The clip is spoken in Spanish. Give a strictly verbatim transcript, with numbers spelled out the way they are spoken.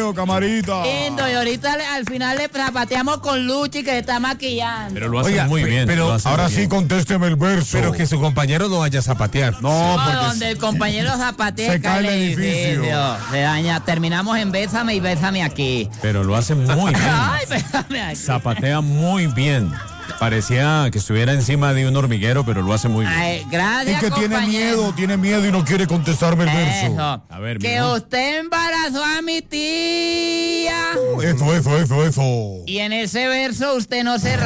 zapateo, camarita. Lindo, y ahorita le- al final le zapateamos con Luchi que está maquillando. Pero lo hace Oiga, muy pe- bien. pero lo hace Ahora muy sí, bien. contésteme el verso. Pero que su compañero no vaya a zapatear. No, No, porque donde el compañero zapatea se cae el edificio. Se daña. Terminamos en bésame y bésame aquí. Pero lo hace muy bien. Ay, bésame aquí. Zapatea muy bien. Parecía que estuviera encima de un hormiguero, pero lo hace muy bien. Ay, y gracias, que tiene compañero. miedo, tiene miedo y no quiere contestarme el verso. Eso. A ver, que mijo. usted embarazó a mi tía. Eso, eso, eso, eso. Y en ese verso usted no se